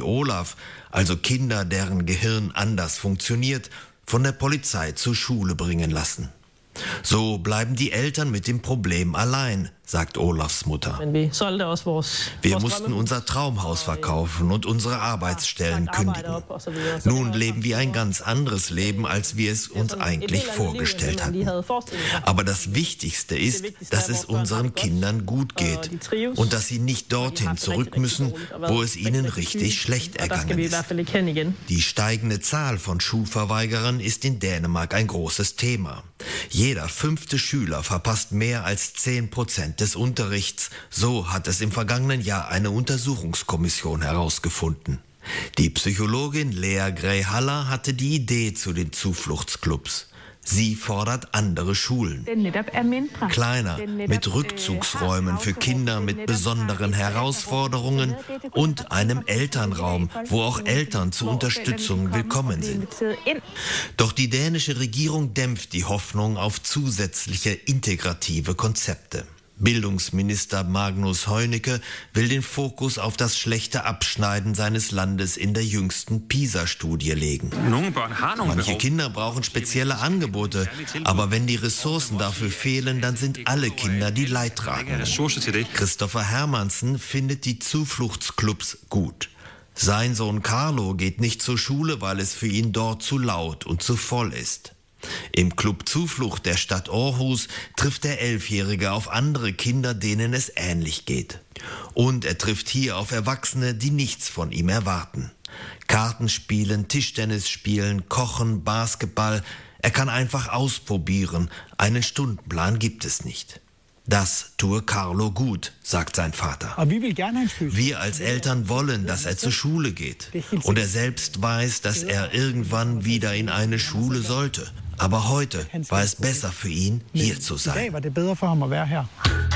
Olaf, also Kinder, deren Gehirn anders funktioniert, von der Polizei zur Schule bringen lassen. So bleiben die Eltern mit dem Problem allein, sagt Olafs Mutter. Wir mussten unser Traumhaus verkaufen und unsere Arbeitsstellen kündigen. Nun leben wir ein ganz anderes Leben, als wir es uns eigentlich vorgestellt hatten. Aber das Wichtigste ist, dass es unseren Kindern gut geht und dass sie nicht dorthin zurück müssen, wo es ihnen richtig schlecht ergangen ist. Die steigende Zahl von Schulverweigerern ist in Dänemark ein großes Thema. Jeder 5. Schüler verpasst mehr als 10% des Unterrichts. So hat es im vergangenen Jahr eine Untersuchungskommission herausgefunden. Die Psychologin Lea Grey-Haller hatte die Idee zu den Zufluchtsclubs. Sie fordert andere Schulen. Kleiner, mit Rückzugsräumen für Kinder mit besonderen Herausforderungen und einem Elternraum, wo auch Eltern zur Unterstützung willkommen sind. Doch die dänische Regierung dämpft die Hoffnung auf zusätzliche integrative Konzepte. Bildungsminister Magnus Heunicke will den Fokus auf das schlechte Abschneiden seines Landes in der jüngsten PISA-Studie legen. Manche Kinder brauchen spezielle Angebote, aber wenn die Ressourcen dafür fehlen, dann sind alle Kinder die Leidtragenden. Christopher Hermansen findet die Zufluchtsclubs gut. Sein Sohn Carlo geht nicht zur Schule, weil es für ihn dort zu laut und zu voll ist. Im Club Zuflucht der Stadt Aarhus trifft der 11-Jährige auf andere Kinder, denen es ähnlich geht. Und er trifft hier auf Erwachsene, die nichts von ihm erwarten. Karten spielen, Tischtennis spielen, kochen, Basketball. Er kann einfach ausprobieren. Einen Stundenplan gibt es nicht. Das tue Carlo gut, sagt sein Vater. Wir als Eltern wollen, dass er zur Schule geht. Und er selbst weiß, dass er irgendwann wieder in eine Schule sollte. Aber heute war es besser für ihn, hier zu sein.